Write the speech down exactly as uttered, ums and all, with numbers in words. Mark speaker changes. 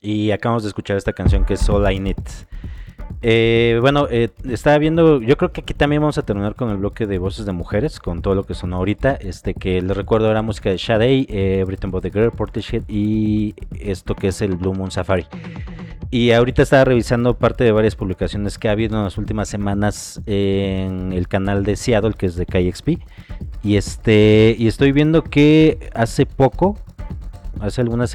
Speaker 1: Y acabamos de escuchar esta canción que es All I Need. Eh, bueno, eh, estaba viendo, yo creo que aquí también vamos a terminar con el bloque de voces de mujeres, con todo lo que sonó ahorita. Este que les recuerdo era música de Sade, eh, Everything But The Girl, Portishead y esto que es el Blue Moon Safari. Y ahorita estaba revisando parte de varias publicaciones que ha habido en las últimas semanas en el canal de Seattle, que es de K X P. Y este y estoy viendo que hace poco, hace algunas